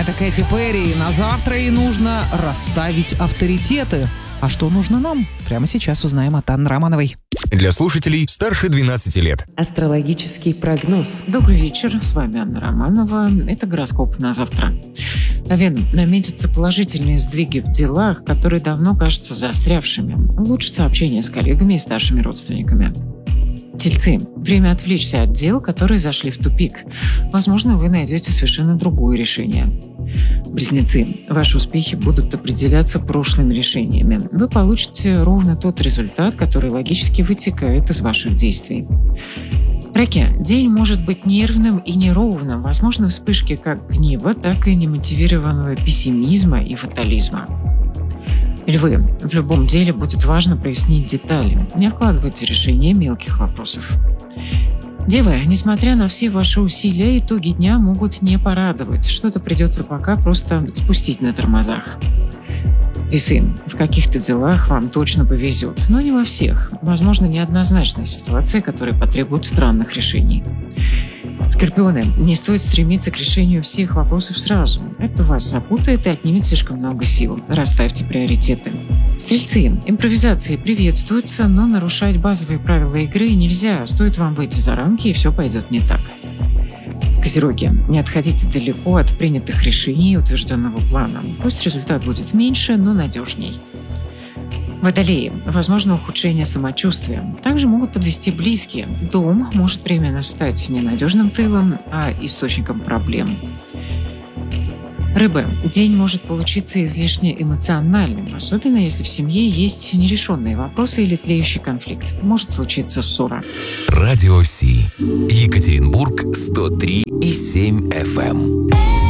Это Кэти Перри. На завтра ей нужно расставить авторитеты. А что нужно нам? Прямо сейчас узнаем от Анны Романовой. Для слушателей старше 12 лет. Астрологический прогноз. Добрый вечер, с вами Анна Романова. Это гороскоп на завтра. Овен, наметятся положительные сдвиги в делах, которые давно кажутся застрявшими. Улучшится общение с коллегами и старшими родственниками. Тельцы, время отвлечься от дел, которые зашли в тупик. Возможно, вы найдете совершенно другое решение. Близнецы, ваши успехи будут определяться прошлыми решениями. Вы получите ровно тот результат, который логически вытекает из ваших действий. Раки, день может быть нервным и неровным. Возможны вспышки как гнева, так и немотивированного пессимизма и фатализма. Львы, в любом деле будет важно прояснить детали. Не откладывайте решение мелких вопросов. Девы, несмотря на все ваши усилия, итоги дня могут не порадовать. Что-то придется пока просто спустить на тормозах. Весы, в каких-то делах вам точно повезет, но не во всех. Возможно, неоднозначная ситуация, которая потребует странных решений. Скорпионы, не стоит стремиться к решению всех вопросов сразу. Это вас запутает и отнимет слишком много сил. Расставьте приоритеты. Стрельцы, импровизации приветствуются, но нарушать базовые правила игры нельзя. Стоит вам выйти за рамки, и все пойдет не так. Козероги, не отходите далеко от принятых решений и утвержденного плана. Пусть результат будет меньше, но надежней. Водолеи, возможно ухудшение самочувствия. Также могут подвести близкие. Дом может временно стать ненадежным тылом, а источником проблем. Рыбы, день может получиться излишне эмоциональным, особенно если в семье есть нерешенные вопросы или тлеющий конфликт. Может случиться ссора. Радио Си. Екатеринбург 103,7 FM.